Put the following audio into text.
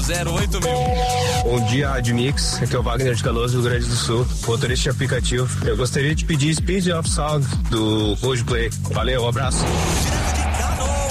Bom dia, Admix. Aqui é o Wagner de Canoas, Rio Grande do Sul, motorista de aplicativo. Eu gostaria de pedir Speed of Sound do Coldplay. Valeu, um abraço.